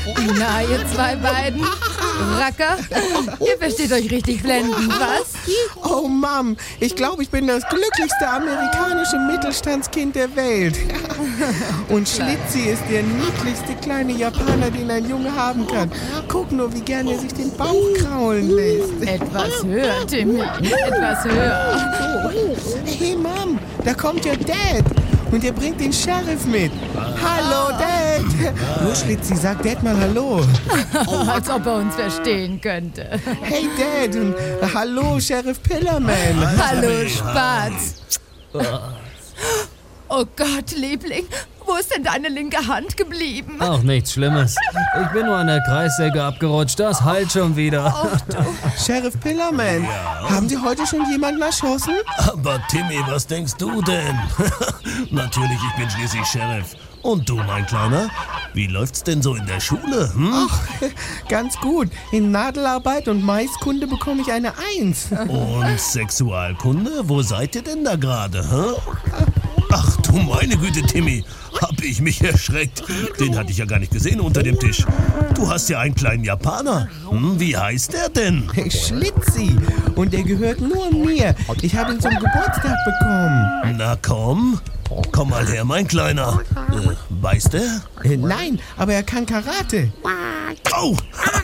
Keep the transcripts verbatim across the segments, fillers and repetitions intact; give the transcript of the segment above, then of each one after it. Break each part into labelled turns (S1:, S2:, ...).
S1: Na, ihr zwei beiden Racker, ihr versteht euch richtig blenden, was?
S2: Oh Mom, ich glaube, ich bin das glücklichste amerikanische Mittelstandskind der Welt. Und Schlitzi ist der niedlichste kleine Japaner, den ein Junge haben kann. Guck nur, wie gern er sich den Bauch kraulen lässt.
S1: Etwas höher, Timmy, etwas höher.
S2: Hey Mom, da kommt ja Dad. Und er bringt den Sheriff mit. Hallo, Dad. Nur Schlitzi, sag Dad mal Hallo.
S1: Als ob er uns verstehen könnte.
S2: Hey, Dad. Und hallo, Sheriff Pillerman.
S1: Hallo, Spatz. Oh Gott, Liebling, wo ist denn deine linke Hand geblieben?
S3: Auch nichts Schlimmes. Ich bin nur an der Kreissäge abgerutscht. Das heilt schon wieder.
S1: Ach du.
S2: Sheriff Pillerman, haben Sie heute schon jemanden erschossen?
S4: Aber Timmy, was denkst du denn? Natürlich, ich bin schließlich Sheriff. Und du, mein Kleiner? Wie läuft's denn so in der Schule? Hm?
S2: Ach, ganz gut. In Nadelarbeit und Maiskunde bekomme ich eine Eins.
S4: Und Sexualkunde? Wo seid ihr denn da gerade? Hä? Ach du meine Güte, Timmy. Hab ich mich erschreckt. Den hatte ich ja gar nicht gesehen unter dem Tisch. Du hast ja einen kleinen Japaner. Hm, wie heißt der denn?
S2: Schlitzi. Und der gehört nur mir. Ich habe ihn zum Geburtstag bekommen.
S4: Na komm. Komm mal her, mein Kleiner. Äh, weiß der?
S2: Äh, nein, aber er kann Karate.
S4: Au!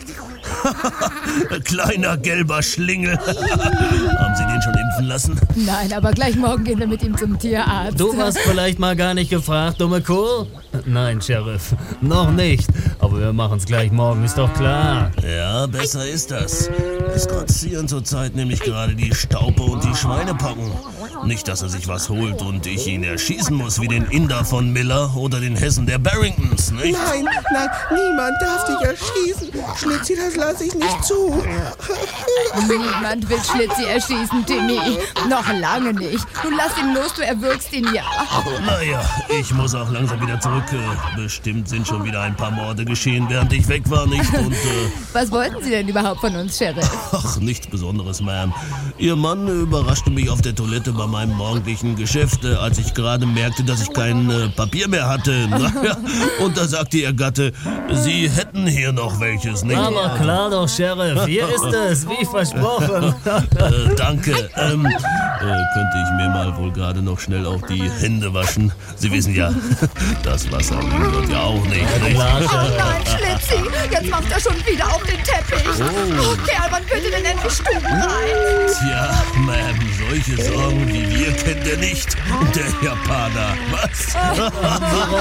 S4: Kleiner gelber Schlingel. Haben Sie den schon impfen lassen?
S1: Nein, aber gleich morgen gehen wir mit ihm zum Tierarzt.
S3: Du warst vielleicht mal gar nicht gefragt, dumme Kuh? Nein, Sheriff, noch nicht. Aber wir machen's gleich morgen, ist doch klar.
S4: Ja, besser ist das. Es grazieren zurzeit nämlich gerade die Staupe und die Schweinepocken. Nicht, dass er sich was holt und ich ihn erschießen muss wie den Inder von Miller oder den Hessen der Barringtons, nicht?
S2: Nein, nein, niemand darf dich erschießen. Schlitzi, das lasse ich nicht zu.
S1: Niemand will Schlitzi erschießen, Timmy. Noch lange nicht. Nun lass ihn los, du erwürgst ihn ja.
S4: Naja, ich muss auch langsam wieder zurück. Äh, Bestimmt sind schon wieder ein paar Morde geschehen, während ich weg war, nicht? Und, äh,
S1: Was wollten Sie denn überhaupt von uns, Sheriff?
S4: ach, nichts Besonderes, Ma'am. Ihr Mann überraschte mich auf der Toilette bei meinem morgendlichen Geschäft, äh, als ich gerade merkte, dass ich kein äh, Papier mehr hatte. Naja, und da sagte ihr Gatte, Sie hätten hier noch welches, nicht?
S3: Aber klar doch, Sheriff, hier ist es, wie versprochen.
S4: Äh, danke. Ähm, äh, könnte ich mir mal wohl gerade noch schnell auch die Hände waschen? Sie wissen ja, das Wasser liegt dort ja auch nicht, nicht?
S3: Klar,
S1: Oh
S3: Sheriff.
S1: nein, Schlitzi, jetzt macht er schon wieder auf den Teppich. Oh, Kerl, wann könnt ihr denn endlich stuben rein?
S4: Tja, Ma'am, solche Sorgen wie wir kennt er nicht. Der Japaner, was?